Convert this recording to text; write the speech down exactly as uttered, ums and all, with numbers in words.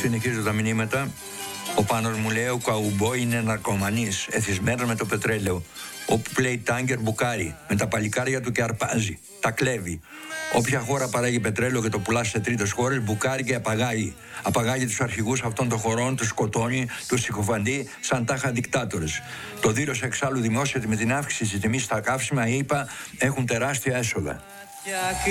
Συνεχίζω τα μηνύματα. Ο Πάνος μου λέει: ο καουμπόι είναι ναρκωμανής, εθισμένος με το πετρέλαιο. Όπου πλέει τάγκερ μπουκάρει, με τα παλικάρια του και αρπάζει. Τα κλέβει. Όποια χώρα παράγει πετρέλαιο και το πουλά σε τρίτες χώρες, μπουκάρει και απαγάγει. Απαγάγει τους αρχηγούς αυτών των χωρών, τους σκοτώνει, τους συκοφαντεί σαν τάχα δικτάτορες. Το δήλωσε εξάλλου δημόσια ότι με την αύξηση της τιμής στα καύσιμα, οι ΗΠΑ έχουν τεράστια έσοδα.